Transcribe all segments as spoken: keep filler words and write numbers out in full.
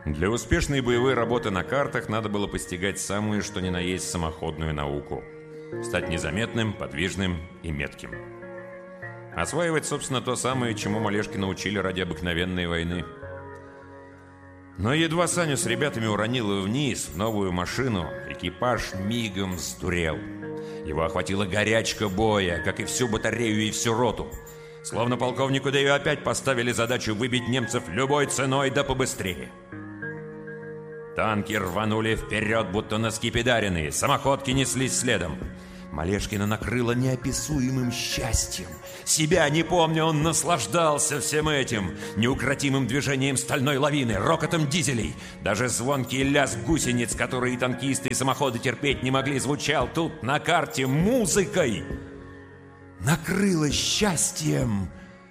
Для успешной боевой работы на картах надо было постигать самую что ни на есть самоходную науку. Стать незаметным, подвижным и метким. Осваивать, собственно, то самое, чему Малешки научили ради обыкновенной войны. Но едва Саню с ребятами уронило вниз, в новую машину, экипаж мигом сдурел. Его охватила горячка боя, как и всю батарею и всю роту. Словно полковнику Дэю опять поставили задачу выбить немцев любой ценой, да побыстрее. Танки рванули вперед, будто на скипидаренные, самоходки неслись следом. Малешкина накрыло неописуемым счастьем. Себя не помня, он наслаждался всем этим. Неукротимым движением стальной лавины, рокотом дизелей. Даже звонкий лязг гусениц, которые танкисты и самоходы терпеть не могли, звучал тут на карте музыкой. Накрыло счастьем.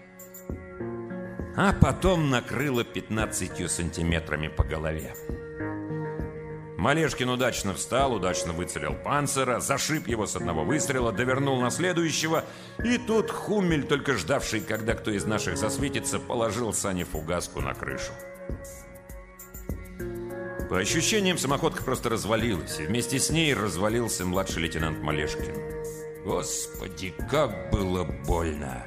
А потом накрыло пятнадцатью сантиметрами по голове. Малешкин удачно встал, удачно выцелил панцира, зашиб его с одного выстрела, довернул на следующего, и тут Хуммель, только ждавший, когда кто из наших засветится, положил Сане фугаску на крышу. По ощущениям, самоходка просто развалилась, и вместе с ней развалился младший лейтенант Малешкин. Господи, как было больно!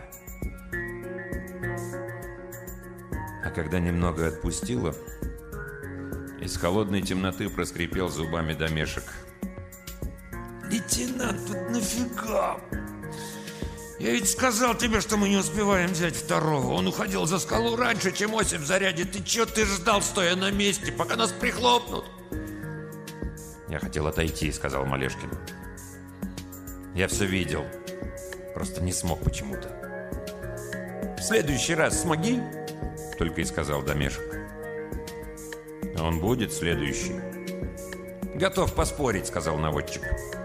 А когда немного отпустило, из холодной темноты проскрипел зубами Домешек. Лейтенант, вот нафига? Я ведь сказал тебе, что мы не успеваем взять второго. Он уходил за скалу раньше, чем Осип зарядит. Ты чё ты ждал, стоя на месте, пока нас прихлопнут? Я хотел отойти, сказал Малешкин. Я все видел, просто не смог почему-то. В следующий раз смоги? Только и сказал Домешек. Он будет следующий. Готов поспорить, сказал наводчик.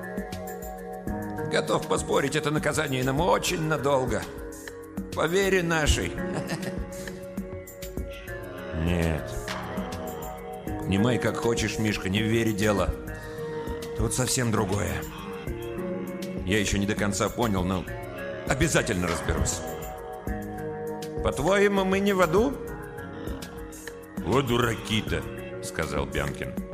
Готов поспорить, это наказание нам очень надолго. По вере нашей. Нет. Понимай, как хочешь, Мишка, не в вере дело. Тут совсем другое. Я еще не до конца понял, но обязательно разберусь. По-твоему, мы не в аду? Вот дураки-то, сказал Бянкин.